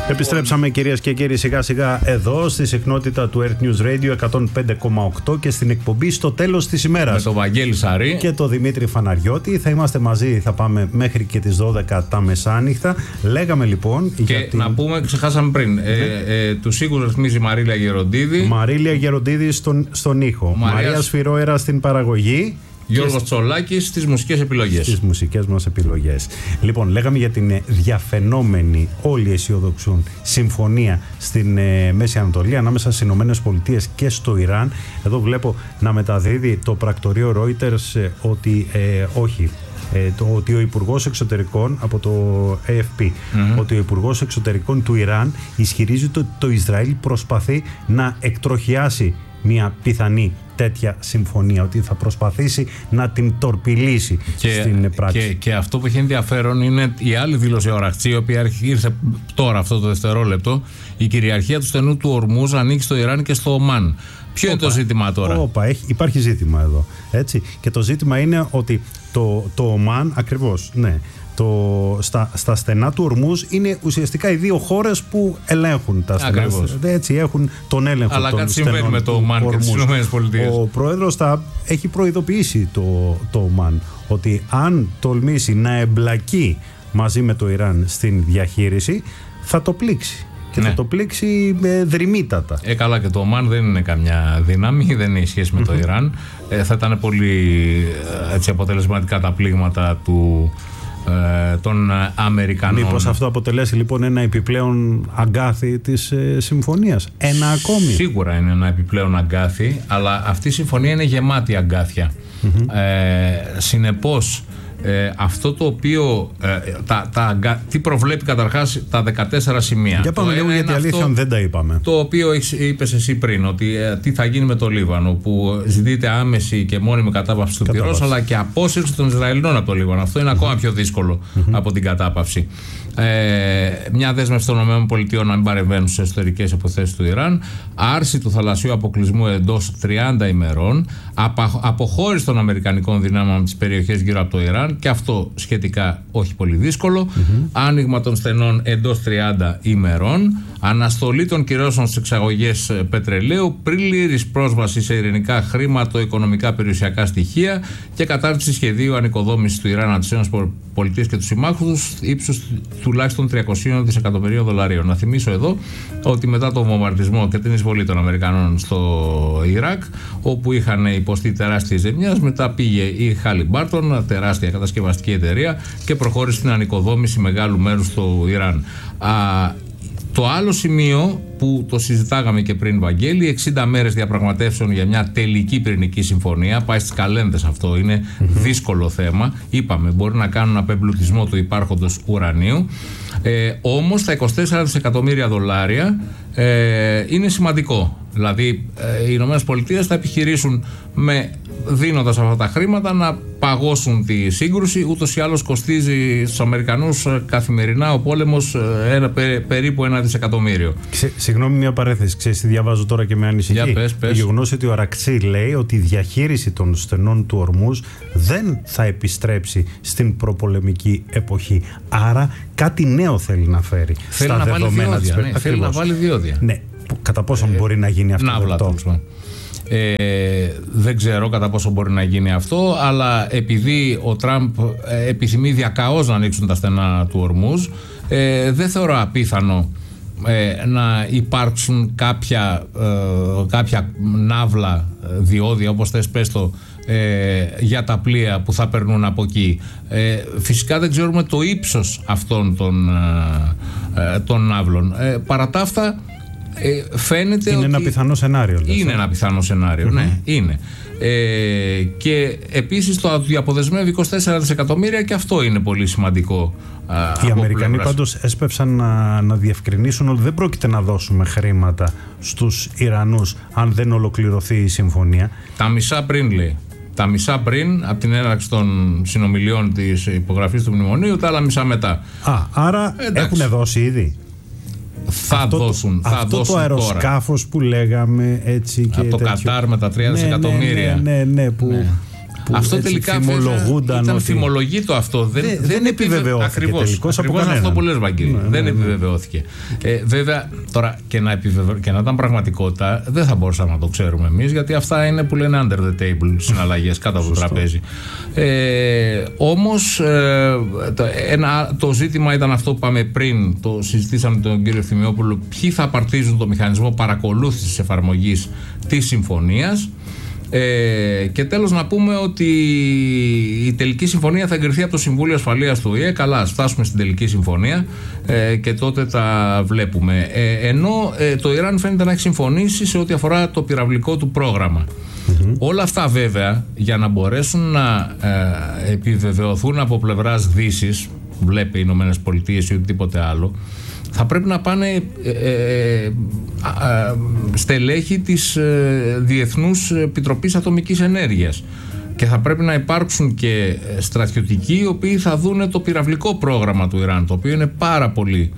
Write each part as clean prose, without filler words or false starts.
Επιστρέψαμε κυρίες και κύριοι σιγά σιγά εδώ στη συχνότητα του Earth News Radio 105,8 και στην εκπομπή στο τέλος της ημέρας. Με τον Βαγγέλη Σαρή και τον Δημήτρη Φαναριώτη. Θα είμαστε μαζί, θα πάμε μέχρι και τις 12 τα μεσάνυχτα. Λέγαμε λοιπόν. Και να πούμε, ξεχάσαμε πριν. Τους ήχους ρυθμίζει η Μαρίλια Γεροντίδη. Μαρίλια Γεροντίδη στον ήχο. Μαρία Σφυρόερα στην παραγωγή. Γιώργος Τσολάκης στις μουσικές επιλογές. Στις μουσικές μας επιλογές. Λοιπόν, λέγαμε για την διαφαινόμενη, όλοι αισιοδοξούν, συμφωνία στην Μέση Ανατολή ανάμεσα στις Ηνωμένες Πολιτείες και στο Ιράν. Εδώ βλέπω να μεταδίδει το πρακτορείο Reuters ότι ότι ο Υπουργός Εξωτερικών από το AFP, ότι ο Υπουργός Εξωτερικών του Ιράν ισχυρίζεται ότι το Ισραήλ προσπαθεί να εκτροχιάσει μια πιθανή τέτοια συμφωνία, ότι θα προσπαθήσει να την τορπιλήσει στην πράξη. Και αυτό που έχει ενδιαφέρον είναι η άλλη δήλωση Οραχτζή, η οποία ήρθε τώρα αυτό το δευτερόλεπτο. Η κυριαρχία του στενού του Ορμούζ ανήκει στο Ιράν και στο Ομάν. Ποιο είναι το ζήτημα τώρα? Υπάρχει ζήτημα εδώ. Έτσι. Και το ζήτημα είναι ότι το Ομάν, ακριβώς, ναι. Στα στενά του Ορμούζ είναι ουσιαστικά οι δύο χώρες που ελέγχουν τα στενά. Έτσι, έχουν τον έλεγχο. Αλλά κάτι συμβαίνει με το Ομάν και τις Ηνωμένες Πολιτείες. Ο πρόεδρος έχει προειδοποιήσει το Ομάν ότι αν τολμήσει να εμπλακεί μαζί με το Ιράν στην διαχείριση, θα το πλήξει. Και θα το πλήξει δρυμύτατα. Καλά, και το Ομάν δεν είναι καμιά δύναμη, δεν έχει σχέση με το Ιράν. Θα ήταν πολύ αποτελεσματικά τα πλήγματα των Αμερικανών. Μήπως αυτό αποτελέσει λοιπόν ένα επιπλέον αγκάθι της συμφωνίας? Ένα ακόμη. Σίγουρα είναι ένα επιπλέον αγκάθι, αλλά αυτή η συμφωνία είναι γεμάτη αγκάθια. Συνεπώς, αυτό το οποίο τι προβλέπει καταρχάς τα 14 σημεία. Για πάμε λίγο, γιατί αλήθεια δεν τα είπαμε. Το οποίο είπες εσύ πριν, ότι τι θα γίνει με το Λίβανο, που ζητείται άμεση και μόνιμη κατάπαυση του πυρός, αλλά και απόσυρση των Ισραηλινών από το Λίβανο. Αυτό είναι ακόμα πιο δύσκολο από την κατάπαυση. Μια δέσμευση των ΗΠΑ να μην παρεμβαίνουν σε εσωτερικές υποθέσεις του Ιράν, άρση του θαλασσίου αποκλεισμού εντός 30 ημερών, αποχώρηση των αμερικανικών δυνάμεων από τις περιοχές γύρω από το Ιράν, και αυτό σχετικά όχι πολύ δύσκολο, άνοιγμα των στενών εντός 30 ημερών, αναστολή των κυρώσεων στις εξαγωγές πετρελαίου, πλήρης πρόσβαση σε ειρηνικά χρηματοοικονομικά περιουσιακά στοιχεία και κατάρτιση σχεδίου ανοικοδόμησης του Ιράν από τις ΗΠΑ και τους συμμάχους ύψους τουλάχιστον 300 δισεκατομμυρίων δολαρίων. Να θυμίσω εδώ ότι μετά τον βομβαρδισμό και την εισβολή των Αμερικανών στο Ιράκ, όπου είχαν υποστεί τεράστιες ζημιές, μετά πήγε η Χάλιμπάρτον, τεράστια κατασκευαστική εταιρεία, και προχώρησε στην ανοικοδόμηση μεγάλου μέρους στο Ιράν. Το άλλο σημείο που το συζητάγαμε και πριν, Βαγγέλη, 60 μέρες διαπραγματεύσεων για μια τελική πυρηνική συμφωνία. Πάει στις καλένδες αυτό, είναι δύσκολο θέμα. Είπαμε, μπορεί να κάνουν απεμπλουτισμό του υπάρχοντος ουρανίου. Όμως τα 24 δισεκατομμύρια δολάρια είναι σημαντικό. Δηλαδή οι Ηνωμένες Πολιτείες θα επιχειρήσουν δίνοντας αυτά τα χρήματα να παγώσουν τη σύγκρουση. Ούτως ή άλλως κοστίζει στους Αμερικανούς καθημερινά ο πόλεμος περίπου 1 δισεκατομμύριο. Συγγνώμη, μια παρέθεση. Ξέρεις τι διαβάζω τώρα και με ανησυχεί? Το γεγονός ότι ο Αρακτσί λέει ότι η διαχείριση των στενών του Ορμούζ δεν θα επιστρέψει στην προπολεμική εποχή. Άρα κάτι νέο θέλει να φέρει. Θέλει να βάλει διόδια. Θέλει να βάλει διόδια. Ναι. Κατά πόσο μπορεί να γίνει αυτό? Δεν ξέρω κατά πόσο μπορεί να γίνει αυτό, αλλά επειδή ο Τραμπ επιθυμεί διακαώς να ανοίξουν τα στενά του Ορμούζ, δεν θεωρώ απίθανο να υπάρξουν κάποια ναύλα, διόδια, όπως θες πες το, για τα πλοία που θα περνούν από εκεί. Φυσικά δεν ξέρουμε το ύψος αυτών των ναύλων. Παρά τα αυτά, φαίνεται είναι ένα πιθανό σενάριο. Είναι ένα πιθανό σενάριο, ναι, είναι. Και επίσης το αποδεσμεύει 24 δισεκατομμύρια, και αυτό είναι πολύ σημαντικό. Οι Αμερικανοί πάντως έσπευσαν να διευκρινίσουν ότι δεν πρόκειται να δώσουμε χρήματα στους Ιρανούς αν δεν ολοκληρωθεί η συμφωνία. Τα μισά πριν, λέει. Τα μισά πριν από την έναρξη των συνομιλιών της υπογραφής του μνημονίου, τα άλλα μισά μετά. Άρα έχουν δώσει ήδη. Θα δώσουν το αεροσκάφος που λέγαμε έτσι, και από το Κατάρ με τα 3 δισεκατομμύρια. Ναι, που αυτό τελικά ήταν φημολογήτο αυτό. Δεν επιβεβαιώθηκε. Ακριβώς αυτό που λες, Βαγγέλη. Δεν επιβεβαιώθηκε. Βέβαια, τώρα και να ήταν πραγματικότητα, δεν θα μπορούσαμε να το ξέρουμε εμείς, γιατί αυτά είναι που λένε under the table συναλλαγές κάτω από το τραπέζι. Όμως το ζήτημα ήταν αυτό που πάμε πριν, το συζητήσαμε με τον κύριο Ευθυμιόπουλο, ποιοι θα απαρτίζουν το μηχανισμό παρακολούθησης της εφαρμογής της συμφωνίας. Και τέλος να πούμε ότι η τελική συμφωνία θα εγκριθεί από το Συμβούλιο Ασφαλείας του ΟΗΕ. Καλά, ας φτάσουμε στην τελική συμφωνία και τότε τα βλέπουμε. Ενώ το Ιράν φαίνεται να έχει συμφωνήσει σε ό,τι αφορά το πυραυλικό του πρόγραμμα. Όλα αυτά βέβαια, για να μπορέσουν να επιβεβαιωθούν από πλευράς Δύσης, βλέπει οι Ηνωμένες Πολιτείες ή οτιδήποτε άλλο, θα πρέπει να πάνε στελέχη της Διεθνούς Επιτροπής Ατομικής Ενέργειας και θα πρέπει να υπάρξουν και στρατιωτικοί οι οποίοι θα δούνε το πυραυλικό πρόγραμμα του Ιράν, το οποίο είναι πάρα πολύ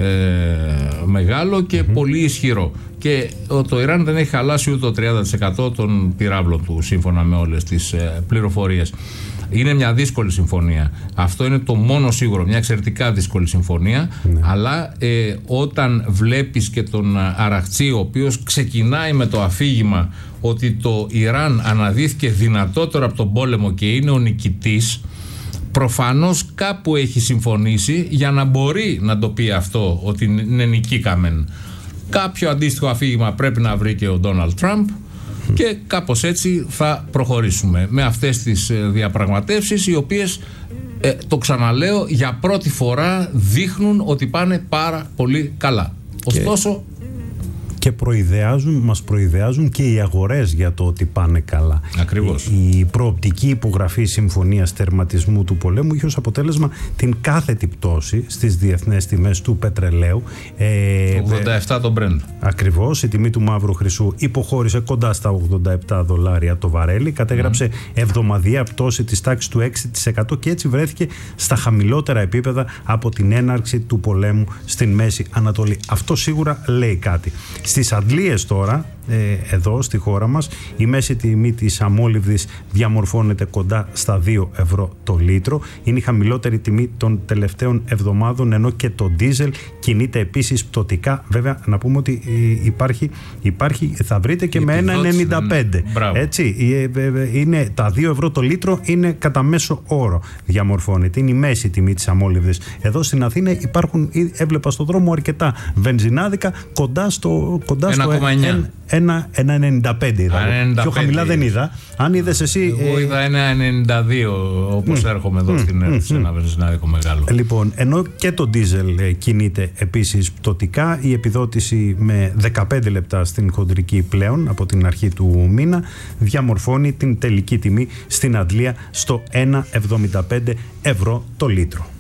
μεγάλο και πολύ ισχυρό, και το Ιράν δεν έχει χαλάσει ούτε το 30% των πυράβλων του, σύμφωνα με όλες τις πληροφορίες. Είναι μια δύσκολη συμφωνία. Αυτό είναι το μόνο σίγουρο. Μια εξαιρετικά δύσκολη συμφωνία. Αλλά όταν βλέπεις και τον Αραχτσί, ο οποίος ξεκινάει με το αφήγημα ότι το Ιράν αναδύθηκε δυνατότερο από τον πόλεμο και είναι ο νικητής, προφανώς κάπου έχει συμφωνήσει για να μπορεί να το πει αυτό, ότι είναι νικήκαμεν. Κάποιο αντίστοιχο αφήγημα πρέπει να βρει και ο Ντόναλντ Τραμπ. Και κάπως έτσι θα προχωρήσουμε με αυτές τις διαπραγματεύσεις, οι οποίες, το ξαναλέω, για πρώτη φορά δείχνουν ότι πάνε πάρα πολύ καλά. Ωστόσο, και μας προειδεάζουν και οι αγορές για το ότι πάνε καλά. Ακριβώς. Η προοπτική υπογραφή συμφωνίας τερματισμού του πολέμου είχε ως αποτέλεσμα την κάθετη πτώση στις διεθνές τιμές του πετρελαίου. 87 το Brent. Ακριβώς. Η τιμή του μαύρου χρυσού υποχώρησε κοντά στα $87 το βαρέλι, κατέγραψε εβδομαδιαία πτώση της τάξης του 6% και έτσι βρέθηκε στα χαμηλότερα επίπεδα από την έναρξη του πολέμου στην Μέση Ανατολή. Αυτό σίγουρα λέει κάτι. Στις αντλίες τώρα, εδώ στη χώρα μας, η μέση τιμή της αμόλυβδης διαμορφώνεται κοντά στα 2 ευρώ το λίτρο. Είναι η χαμηλότερη τιμή των τελευταίων εβδομάδων, ενώ και το ντίζελ κινείται επίσης πτωτικά. Βέβαια, να πούμε ότι υπάρχει, θα βρείτε και με 1,95. Έτσι, είναι τα 2 ευρώ το λίτρο, είναι κατά μέσο όρο διαμορφώνεται. Είναι η μέση τιμή της αμόλυβδης. Εδώ στην Αθήνα υπάρχουν, έβλεπα στον δρόμο, αρκετά βενζινάδικα κοντά στο 1,95 είδα. Πιο χαμηλά δεν είδα. Αν είδες εσύ. Εγώ είδα 1,92 όπως έρχομαι εδώ στην αίθουσα, σε ένα βενζινάδικο μεγάλο. Λοιπόν, ενώ και το ντίζελ κινείται επίσης πτωτικά, η επιδότηση με 15 λεπτά στην χοντρική πλέον από την αρχή του μήνα διαμορφώνει την τελική τιμή στην αντλία στο 1,75 ευρώ το λίτρο.